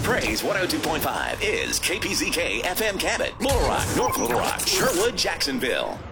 Praise 102.5 is KPZK FM Cabot, Little Rock, North Little Rock, Sherwood, Jacksonville.